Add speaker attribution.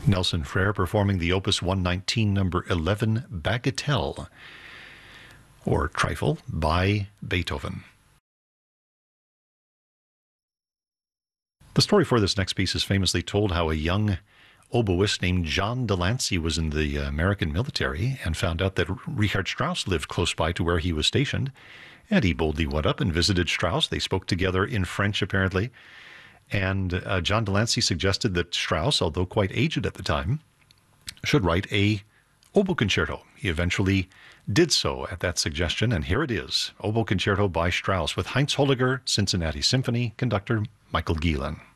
Speaker 1: Nelson Frere performing the Opus 119, number 11, Bagatelle, or Trifle, by Beethoven. The story for this next piece is famously told how a young oboist named John Delancey was in the American military and found out that Richard Strauss lived close by to where he was stationed. And he boldly went up and visited Strauss. They spoke together in French, apparently. And John Delancey suggested that Strauss, although quite aged at the time, should write a oboe concerto. He eventually did so at that suggestion, and here it is, Oboe Concerto by Strauss, with Heinz Holliger, Cincinnati Symphony, conductor Michael Gielen.